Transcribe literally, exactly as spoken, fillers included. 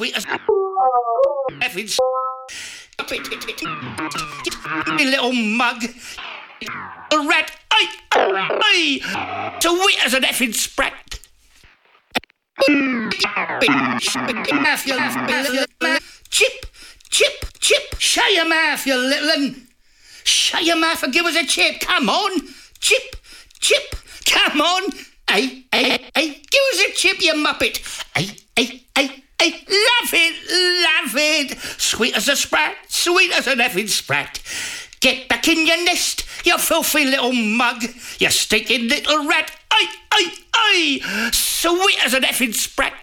sweet as effing little mug. A rat, ay, ay, sweet as an effing sprat. Chip, chip, chip, shut your mouth, you little un. Shut your mouth and give us a chip, come on. Chip, chip, come on. Ay, ay, ay, give us a chip, you muppet. Ay, ay, ay, ay, love it, love it. Sweet as a sprat, sweet as an effing sprat. Get back in your nest, you filthy little mug. You stinking little rat. Ay, ay, ay, sweet as an effing sprat.